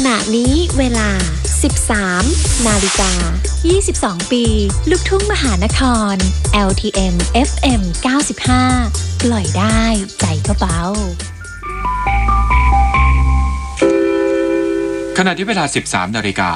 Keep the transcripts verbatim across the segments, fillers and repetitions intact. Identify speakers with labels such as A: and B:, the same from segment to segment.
A: ขณะนี้เวลา สิบสาม นาฬิกา ยี่สิบสอง ปีลูกทุ่งมหานคร แอล ที เอ็ม เอฟ เอ็ม เก้าสิบห้า ปล่อยได้ใจก็เบา
B: ขณะที่เวลา สิบสาม นาฬิกา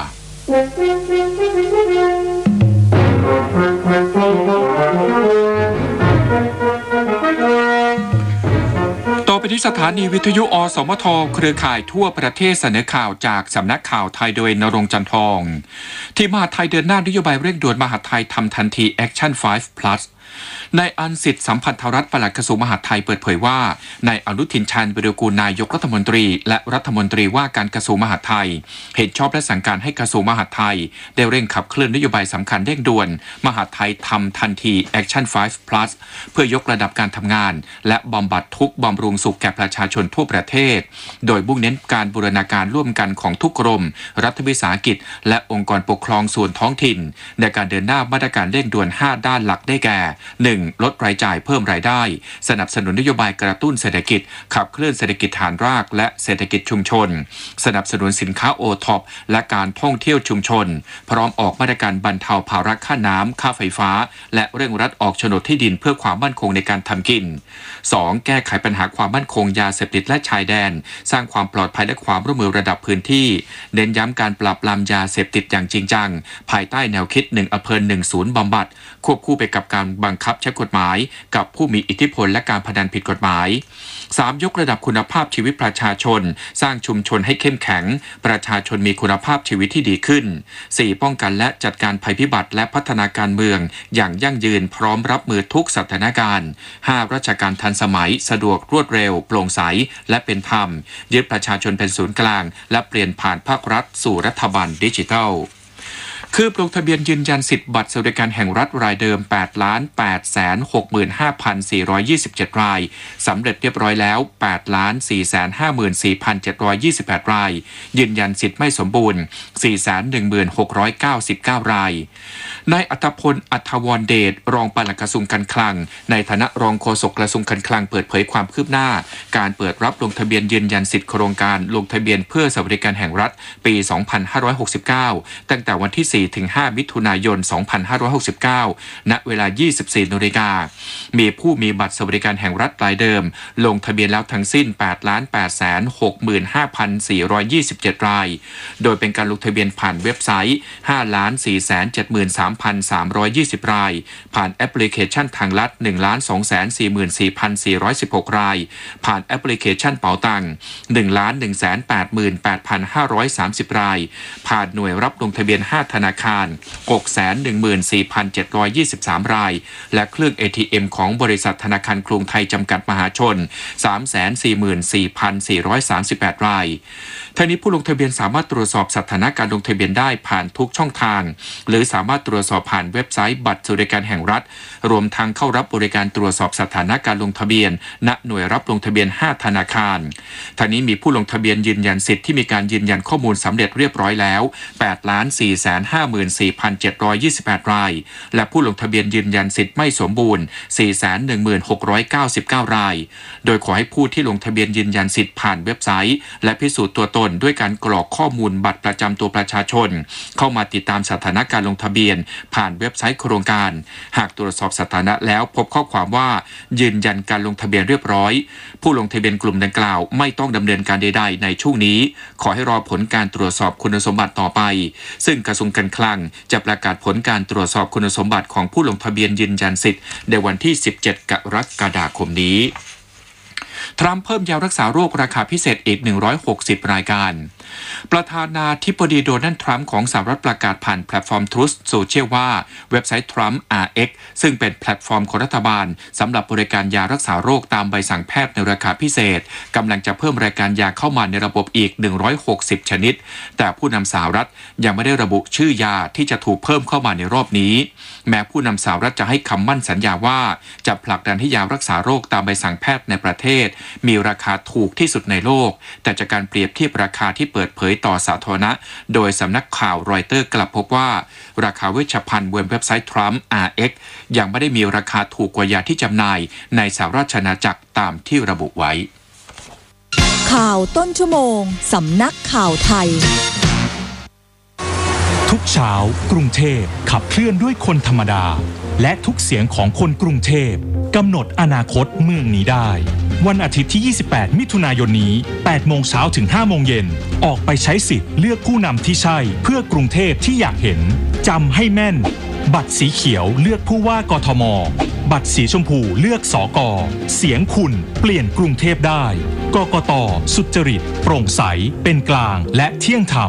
B: ต่อไปที่สถานีวิทยุอสมทเครือข่ายทั่วประเทศเสนอข่าวจากสำนักข่าวไทยโดยณรงค์จันทองที่มหาดไทยเดินหน้านโยบายเร่งด่วนมหาดไทยทำทันที Action ไฟว์ plusนายอันสิทธิ์สัมพันธรัตน์ปลัดกระทรวงมหาดไทยเปิดเผยว่านายอนุทินชาญวิรากูลนายกรัฐมนตรีและรัฐมนตรีว่าการกระทรวงมหาดไทยเห็นชอบและสั่งการให้กระทรวงมหาดไทยได้เร่งขับเคลื่อนนโยบายสำคัญเร่งด่วนมหาดไทยทำทันที Action ไฟว์ plus เพื่อยกระดับการทำงานและบำบัดทุกข์บำรุงสุขแก่ประชาชนทั่วประเทศโดยมุ่งเน้นการบูรณาการร่วมกันของทุกกรมรัฐวิสาหกิจและองค์กรปกครองส่วนท้องถิ่นในการเดินหน้ามาตรการเร่งด่วนห้าด้านหลักได้แก่ หนึ่ง ลดรายจ่ายเพิ่มรายได้สนับสนุนนโยบายกระตุ้นเศรษฐกิจขับเคลื่อนเศรษฐกิจฐานรากและเศรษฐกิจชุมชนสนับสนุนสินค้าโอท็อปและการท่องเที่ยวชุมชนพร้อมออกมาตรการบรรเทาภาระค่าน้ำค่าไฟฟ้าและเร่งรัดออกโฉนดที่ดินเพื่อความมั่นคงในการทำกิน สอง แก้ไขปัญหาความมั่นคงยาเสพติดและชายแดนสร้างความปลอดภัยและความร่วมมือระดับพื้นที่เน้นย้ำการปราบปรามยาเสพติดอย่างจริงจังภายใต้แนวคิดหนึ่งอำเภอหนึ่งศูนย์บำบัดควบคู่ไปกับการบังคับใช้กฎหมายกับผู้มีอิทธิพลและการพนันผิดกฎหมาย สาม ยกระดับคุณภาพชีวิตประชาชนสร้างชุมชนให้เข้มแข็งประชาชนมีคุณภาพชีวิตที่ดีขึ้น สี่ ป้องกันและจัดการภัยพิบัติและพัฒนาการเมืองอย่างยั่งยืนพร้อมรับมือทุกสถานการณ์ ห้า ราชการทันสมัยสะดวกรวดเร็วโปร่งใสและเป็นธรรมยึดประชาชนเป็นศูนย์กลางและเปลี่ยนผ่านภาครัฐสู่รัฐบาลดิจิทัลคืบลงทะเบียนยืนยันสิทธิ์บัตรสวัสดิการแห่งรัฐรายเดิม แปดล้านแปดแสนหกหมื่นห้าพันสี่ร้อยยี่สิบเจ็ด รายสำเร็จเรียบร้อยแล้ว แปดล้านสี่แสนห้าหมื่นสี่พันเจ็ดร้อยยี่สิบแปด รายยืนยันสิทธิ์ไม่สมบูรณ์ สี่แสนหนึ่งหมื่นหกร้อยเก้าสิบเก้า รายนายอัตพลอัธวรเดชรองปลัดกระทรวงการคลังในฐานะรองโฆษกกระทรวงการคลังเปิดเผยความคืบหน้าการเปิดรับลงทะเบียนยืนยันสิทธิ์โครงการลงทะเบียนเพื่อสวัสดิการแห่งรัฐปีสองพันห้าร้อยหกสิบเก้าตั้งแต่วันที่ สี่ถึงห้า มิถุนายน สองพันห้าร้อยหกสิบเก้า ณ เวลา ยี่สิบสี่ นาฬิกามีผู้มีบัตรสวัสดิการแห่งรัฐรายเดิมลงทะเบียนแล้วทั้งสิ้น แปดล้านแปดแสนหกหมื่นห้าพันสี่ร้อยยี่สิบเจ็ด รายโดยเป็นการลงทะเบียนผ่านเว็บไซต์ ห้าล้านสี่แสนเจ็ดหมื่นสามพันสามร้อยยี่สิบ รายผ่านแอปพลิเคชันทางลัด หนึ่งล้านสองแสนสี่หมื่นสี่พันสี่ร้อยสิบหก รายผ่านแอปพลิเคชันเป๋าตังค์ หนึ่งล้านหนึ่งแสนแปดหมื่นแปดพันห้าร้อยสามสิบ รายผ่านหน่วยรับลงทะเบียนห้าธนาคาร หกแสนหนึ่งหมื่นสี่พันเจ็ดร้อยยี่สิบสาม รายและเครื่อง เอ ที เอ็ม ของบริษัทธนาคารกรุงไทยจำกัดมหาชน สามแสนสี่หมื่นสี่พันสี่ร้อยสามสิบแปด รายทั้งนี้ผู้ลงทะเบียนสามารถตรวจสอบสถานะการลงทะเบียนได้ผ่านทุกช่องทางหรือสามารถตรวจสอบผ่านเว็บไซต์บัตรสวัสดิการแห่งรัฐรวมทั้งเข้ารับบริการตรวจสอบสถานะการลงทะเบียนณหน่วยรับลงทะเบียนห้าธนาคารทั้งนี้มีผู้ลงทะเบียนยืนยันสิทธิ์ที่มีการยืนยันข้อมูลสำเร็จเรียบร้อยแล้ว แปดล้านสี่แสนห้าหมื่นสี่พันเจ็ดร้อยยี่สิบแปด รายและผู้ลงทะเบียนยืนยันสิทธิ์ไม่สมบูรณ์ สี่แสนหนึ่งหมื่นหกร้อยเก้าสิบเก้า รายโดยขอให้ผู้ที่ลงทะเบียนยืนยันสิทธิ์ผ่านเว็บไซต์และพิสูจน์ตัวตนด้วยการกรอกข้อมูลบัตรประจำตัวประชาชนเข้ามาติดตามสถานะการลงทะเบียนผ่านเว็บไซต์โครงการหากตรวจสอบสถานะแล้วพบข้อความว่ายืนยันการลงทะเบียนเรียบร้อยผู้ลงทะเบียนกลุ่มดังกล่าวไม่ต้องดำเนินการใดๆในช่วงนี้ขอให้รอผลการตรวจสอบคุณสมบัติต่อไปซึ่งกระทรวงการคลังจะประกาศผลการตรวจสอบคุณสมบัติของผู้ลงทะเบียนยืนยันสิทธิ์ในวันที่สิบเจ็ดกรกฎาคมนี้ทรัมป์เพิ่มยารักษาโรคราคาพิเศษอีกหนึ่งร้อยหกสิบรายการประธานาธิบดีโดนัลด์ทรัมป์ของสหรัฐประกาศผ่านแพลตฟอร์ม Truth Social ว่าเว็บไซต์ Trump อาร์ เอ็กซ์ ซึ่งเป็นแพลตฟอร์มของรัฐบาลสำหรับบริการยารักษาโรคตามใบสั่งแพทย์ในราคาพิเศษกำลังจะเพิ่มรายการยาเข้ามาในระบบอีกหนึ่งร้อยหกสิบชนิดแต่ผู้นำสหรัฐยังไม่ได้ระบุชื่อยาที่จะถูกเพิ่มเข้ามาในรอบนี้แม้ผู้นำสหรัฐจะให้คำมั่นสัญญาว่าจะผลักดันให้ยารักษาโรคตามใบสั่งแพทย์ในประเทศมีราคาถูกที่สุดในโลกแต่จากการเปรียบเทียบราคาที่เปิดเผยต่อสาธารณะโดยสำนักข่าวรอยเตอร์กลับพบว่าราคาเวชภัณฑ์บนเว็บไซต์ Trump อาร์ เอ็กซ์ ยังไม่ได้มีราคาถูกกว่ายาที่จำหน่ายในสหราชอาณาจักรตามที่ระบุไว้
C: ข่าวต้นชั่วโมงสำนักข่าวไทย
D: ทุกเช้ากรุงเทพขับเคลื่อนด้วยคนธรรมดาและทุกเสียงของคนกรุงเทพกำหนดอนาคตเมืองนี้ได้วันอาทิตย์ที่ยี่สิบแปดมิถุนายนนี้แปดโมงเช้าถึงห้าโมงเย็นออกไปใช้สิทธิ์เลือกผู้นำที่ใช่เพื่อกรุงเทพที่อยากเห็นจำให้แม่นบัตรสีเขียวเลือกผู้ว่ากทมบัตรสีชมพูเลือกสกเสียงคุณเปลี่ยนกรุงเทพได้กกต.สุจริตโปร่งใสเป็นกลางและเที่ยงธรรม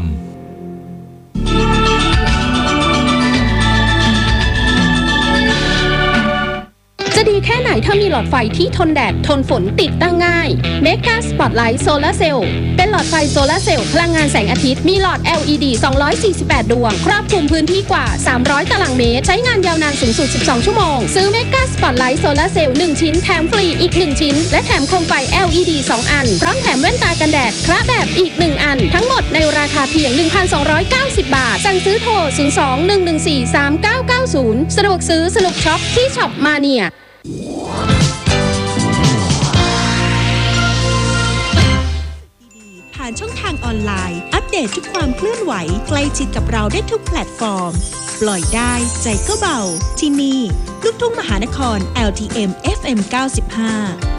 E: จะดีแค่ไหนถ้ามีหลอดไฟที่ทนแดดทนฝนติดตั้งง่าย Mega Spotlight Solar Cell เป็นหลอดไฟโซลาร์เซลล์พลังงานแสงอาทิตย์มีหลอด แอล อี ดี สองร้อยสี่สิบแปด ดวงครอบคลุมพื้นที่กว่าสามร้อยตารางเมตรใช้งานยาวนานสูงสุดสิบสองชั่วโมงซื้อ Mega Spotlight Solar Cell หนึ่งชิ้นแถมฟรีอีกหนึ่งชิ้นและแถมโคมไฟ แอล อี ดี สองอันพร้อมแถมแว่นตากันแดดคละแบบอีกหนึ่งอันทั้งหมดในราคาเพียง หนึ่งพันสองร้อยเก้าสิบ บาทสั่งซื้อโทรศูนย์ สอง หนึ่ง หนึ่ง สี่ สาม เก้า เก้า ศูนย์สะดวกซื้อสนุกช็อปที่ช็อปมาเนีย
F: ผ่านช่องทางออนไลน์อัปเดตทุกความเคลื่อนไหวใกล้ชิดกับเราได้ทุกแพลตฟอร์มปล่อยได้ใจก็เบาที่นี่ลูกทุ่งมหานคร แอล ที เอ็ม เอฟ เอ็ม เก้าสิบห้า